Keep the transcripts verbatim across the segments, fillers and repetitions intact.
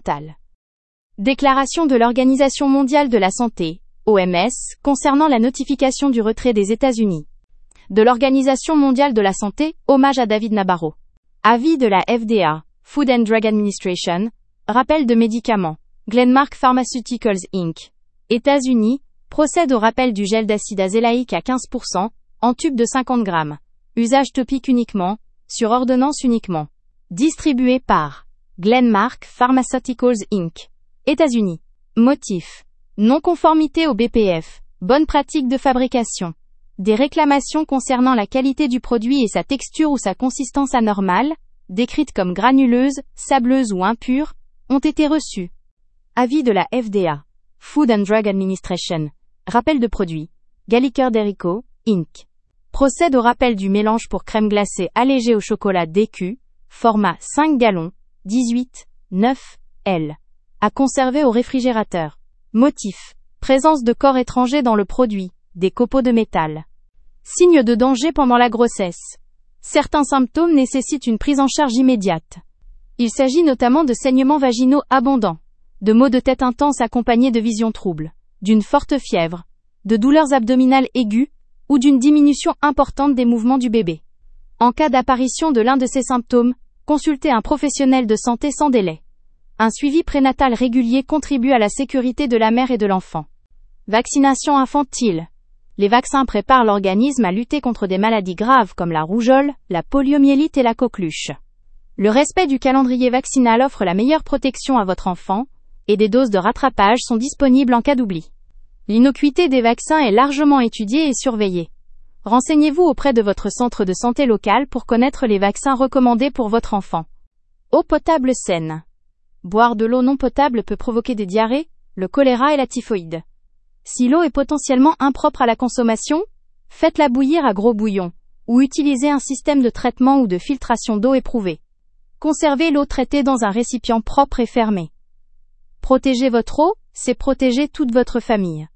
mentale. Déclaration de l'Organisation mondiale de la santé, O M S, concernant la notification du retrait des États-Unis. De l'Organisation mondiale de la santé, hommage à David Nabarro. Avis de la F D A, Food and Drug Administration, rappel de médicaments. Glenmark Pharmaceuticals Incorporated. États-Unis, procède au rappel du gel d'acide azélaïque à quinze pour cent, en tube de cinquante grammes. Usage topique uniquement, sur ordonnance uniquement. Distribué par Glenmark Pharmaceuticals Incorporated. États-Unis. Motif. Non-conformité au B P F. Bonne pratique de fabrication. Des réclamations concernant la qualité du produit et sa texture ou sa consistance anormale, décrites comme granuleuses, sableuses ou impures, ont été reçues. Avis de la F D A. Food and Drug Administration. Rappel de produit. Galliker Derico, Incorporated. Procède au rappel du mélange pour crème glacée allégée au chocolat D Q, format cinq gallons, dix-huit, neuf, L. À conserver au réfrigérateur. Motif. Présence de corps étrangers dans le produit, des copeaux de métal. Signe de danger pendant la grossesse. Certains symptômes nécessitent une prise en charge immédiate. Il s'agit notamment de saignements vaginaux abondants, de maux de tête intenses accompagnés de visions troubles, d'une forte fièvre, de douleurs abdominales aiguës ou d'une diminution importante des mouvements du bébé. En cas d'apparition de l'un de ces symptômes, consultez un professionnel de santé sans délai. Un suivi prénatal régulier contribue à la sécurité de la mère et de l'enfant. Vaccination infantile. Les vaccins préparent l'organisme à lutter contre des maladies graves comme la rougeole, la poliomyélite et la coqueluche. Le respect du calendrier vaccinal offre la meilleure protection à votre enfant, et des doses de rattrapage sont disponibles en cas d'oubli. L'innocuité des vaccins est largement étudiée et surveillée. Renseignez-vous auprès de votre centre de santé local pour connaître les vaccins recommandés pour votre enfant. Eau potable saine. Boire de l'eau non potable peut provoquer des diarrhées, le choléra et la typhoïde. Si l'eau est potentiellement impropre à la consommation, faites-la bouillir à gros bouillon, ou utilisez un système de traitement ou de filtration d'eau éprouvé. Conservez l'eau traitée dans un récipient propre et fermé. Protéger votre eau, c'est protéger toute votre famille.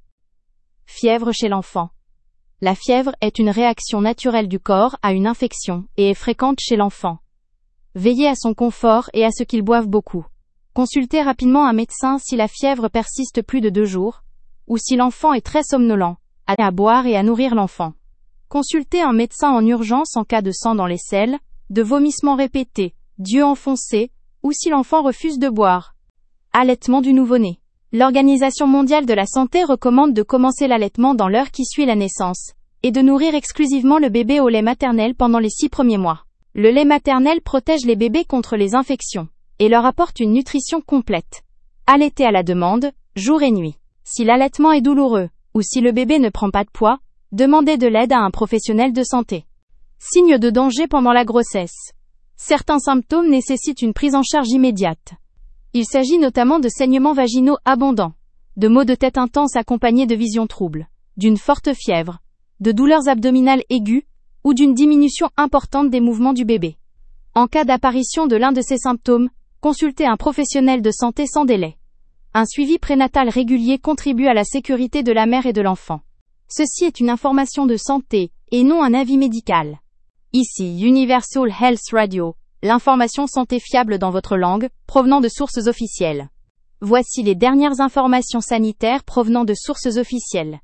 Fièvre chez l'enfant. La fièvre est une réaction naturelle du corps à une infection et est fréquente chez l'enfant. Veillez à son confort et à ce qu'il boive beaucoup. Consultez rapidement un médecin si la fièvre persiste plus de deux jours, ou si l'enfant est très somnolent, à boire et à nourrir l'enfant. Consultez un médecin en urgence en cas de sang dans les selles, de vomissements répétés, d'yeux enfoncés, ou si l'enfant refuse de boire. Allaitement du nouveau-né. L'Organisation mondiale de la santé recommande de commencer l'allaitement dans l'heure qui suit la naissance, et de nourrir exclusivement le bébé au lait maternel pendant les six premiers mois. Le lait maternel protège les bébés contre les infections, et leur apporte une nutrition complète. Allaitez à la demande, jour et nuit. Si l'allaitement est douloureux, ou si le bébé ne prend pas de poids, demandez de l'aide à un professionnel de santé. Signe de danger pendant la grossesse. Certains symptômes nécessitent une prise en charge immédiate. Il s'agit notamment de saignements vaginaux abondants, de maux de tête intenses accompagnés de visions troubles, d'une forte fièvre, de douleurs abdominales aiguës, ou d'une diminution importante des mouvements du bébé. En cas d'apparition de l'un de ces symptômes, consultez un professionnel de santé sans délai. Un suivi prénatal régulier contribue à la sécurité de la mère et de l'enfant. Ceci est une information de santé, et non un avis médical. Ici Universal Health Radio, l'information santé fiable dans votre langue, provenant de sources officielles. Voici les dernières informations sanitaires provenant de sources officielles.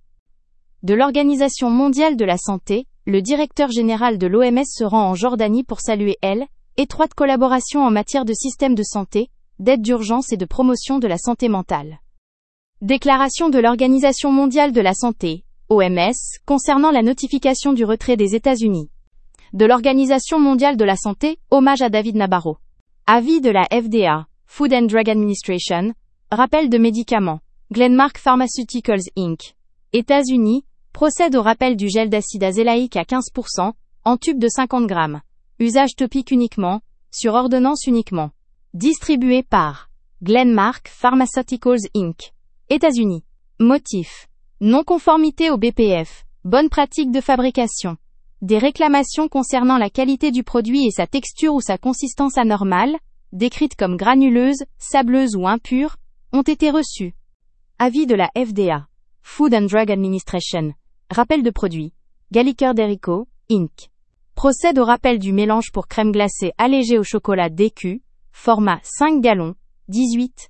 De l'Organisation mondiale de la santé, le directeur général de l'O M S se rend en Jordanie pour saluer L, étroite collaboration en matière de système de santé, d'aide d'urgence et de promotion de la santé mentale. Déclaration de l'Organisation mondiale de la santé, O M S, concernant la notification du retrait des États-Unis. De l'Organisation mondiale de la santé, hommage à David Nabarro. Avis de la F D A, Food and Drug Administration, rappel de médicaments. Glenmark Pharmaceuticals Incorporated. États-Unis, procède au rappel du gel d'acide azélaïque à quinze pour cent, en tube de cinquante grammes. Usage topique uniquement, sur ordonnance uniquement. Distribué par Glenmark Pharmaceuticals Incorporated. États-Unis. Motif. Non-conformité au B P F. Bonne pratique de fabrication. Des réclamations concernant la qualité du produit et sa texture ou sa consistance anormale, décrites comme granuleuses, sableuses ou impures, ont été reçues. Avis de la F D A. Food and Drug Administration. Rappel de produit. Galliker Derico, Incorporated. Procède au rappel du mélange pour crème glacée allégée au chocolat D Q, format cinq gallons, dix-huit,